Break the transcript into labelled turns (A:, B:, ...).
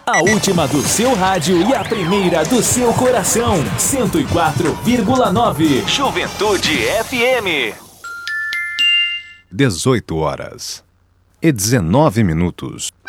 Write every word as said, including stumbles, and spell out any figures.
A: A última do seu rádio e a primeira do seu coração. cento e quatro vírgula nove. Juventude F M.
B: dezoito horas e dezenove minutos.